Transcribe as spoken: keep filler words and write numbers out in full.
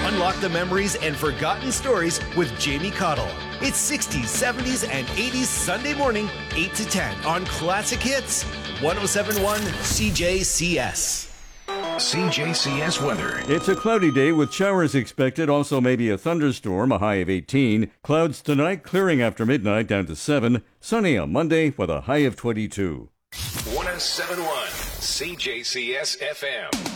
Unlock the memories and forgotten stories with Jamie Cottle. It's sixties, seventies, and eighties Sunday morning, eight to ten on Classic Hits, one oh seven point one C J C S. C J C S weather. It's a cloudy day with showers expected, also maybe a thunderstorm, a high of eighteen. Clouds tonight, clearing after midnight down to seven. Sunny on Monday with a high of twenty-two. one oh seven point one C J C S F M.